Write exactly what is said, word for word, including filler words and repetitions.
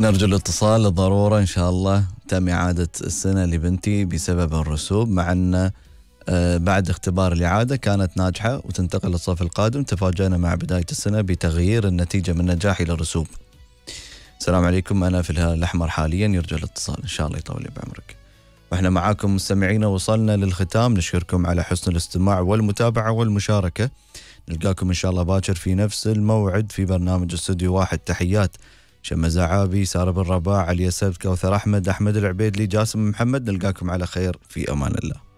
نرجو الاتصال ضرورة إن شاء الله. تم إعادة السنة لبنتي بسبب الرسوب، مع أن بعد اختبار الإعادة كانت ناجحة وتنتقل للصف القادم. تفاجأنا مع بداية السنة بتغيير النتيجة من نجاح إلى رسوب. السلام عليكم، أنا في الهلال الأحمر حاليا، يرجى الاتصال إن شاء الله يطول بعمرك. وإحنا معاكم مستمعينا، وصلنا للختام. نشكركم على حسن الاستماع والمتابعة والمشاركة. نلقاكم إن شاء الله باكر في نفس الموعد في برنامج استوديو واحد. تحيات شمس عابي، سارة بن رباع، علي سبت، كوثر أحمد، أحمد العبيدلي، جاسم محمد. نلقاكم على خير في أمان الله.